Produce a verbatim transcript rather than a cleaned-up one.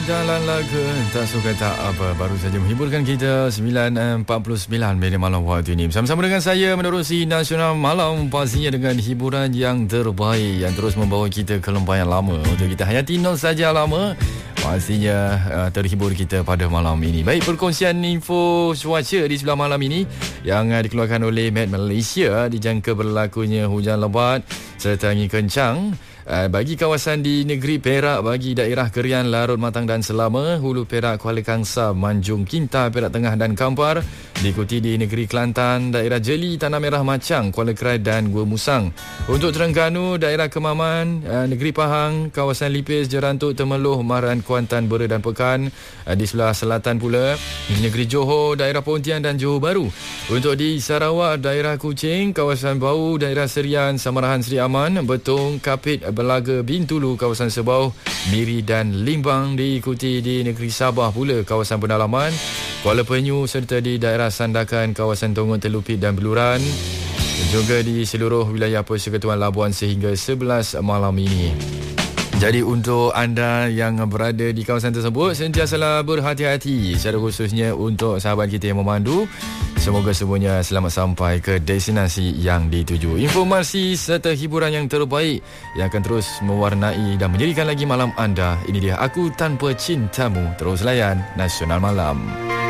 Jalanlah ke tak suka tak apa, baru saja menghiburkan kita sembilan empat puluh sembilan minit malam waktu ini. Bersama-sama dengan saya menerusi Nasional Malam, pastinya dengan hiburan yang terbaik yang terus membawa kita ke lembah yang lama untuk kita hayati nostalgia lama. Pastinya uh, terhibur kita pada malam ini. Baik, perkongsian info cuaca di sebelah malam ini yang uh, dikeluarkan oleh Met Malaysia, dijangka berlakunya hujan lebat serta angin kencang Uh, bagi kawasan di negeri Perak, bagi daerah Kerian, Larut, Matang dan Selama, Hulu Perak, Kuala Kangsar, Manjung, Kinta, Perak Tengah dan Kampar. Diikuti di negeri Kelantan, daerah Jeli, Tanah Merah, Machang, Kuala Krai dan Gua Musang. Untuk Terengganu, daerah Kemaman, uh, negeri Pahang, kawasan Lipis, Jerantuk, Temeloh, Maran, Kuantan, Bera dan Pekan. Uh, di sebelah selatan pula, di negeri Johor, daerah Pontian dan Johor Bahru. Untuk di Sarawak, daerah Kuching, kawasan Bau, daerah Serian, Samarahan, Seri Aman, Betong, Kapit, Belaga, Bintulu, kawasan Sebau, Miri dan Limbang. Diikuti di negeri Sabah pula, kawasan Pendalaman, Kuala Penyu serta di daerah Sandakan, kawasan Tongon, Telupit dan Beluran. Juga di seluruh wilayah Persekutuan Labuan sehingga sebelas malam ini. Jadi untuk anda yang berada di kawasan tersebut, sentiasalah berhati-hati, secara khususnya untuk sahabat kita yang memandu. Semoga semuanya selamat sampai ke destinasi yang dituju. Informasi serta hiburan yang terbaik yang akan terus mewarnai dan menjadikan lagi malam anda. Ini dia Aku Tanpa Cintamu. Terus layan Nasional Malam.